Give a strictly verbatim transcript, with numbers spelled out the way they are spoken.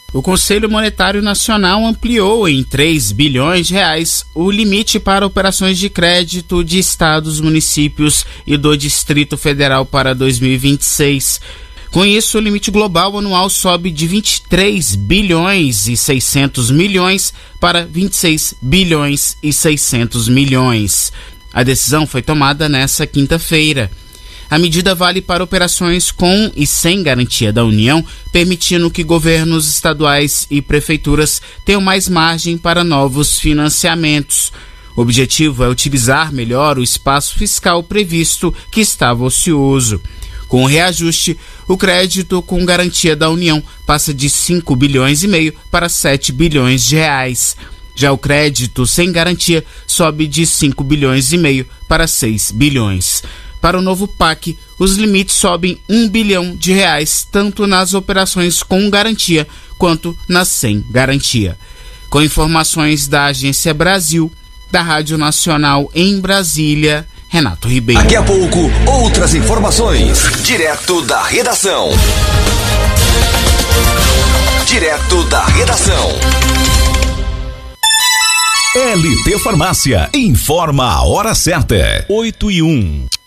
O Conselho Monetário Nacional ampliou em três bilhões de reais o limite para operações de crédito de estados, municípios e do Distrito Federal para dois mil e vinte e seis. Com isso, o limite global anual sobe de vinte e três bilhões e seiscentos milhões para vinte e seis bilhões e seiscentos milhões. A decisão foi tomada nesta quinta-feira. A medida vale para operações com e sem garantia da União, permitindo que governos estaduais e prefeituras tenham mais margem para novos financiamentos. O objetivo é utilizar melhor o espaço fiscal previsto que estava ocioso. Com o reajuste, o crédito com garantia da União passa de cinco bilhões e meio para sete bilhões de reais. Já o crédito sem garantia sobe de cinco bilhões e meio para seis bilhões. Para o novo P A C, os limites sobem um bilhão de reais, tanto nas operações com garantia quanto nas sem garantia. Com informações da Agência Brasil, da Rádio Nacional em Brasília, Renato Ribeiro. Daqui a pouco, outras informações, direto da redação. Direto da redação. L T Farmácia, informa a hora certa. oito e um.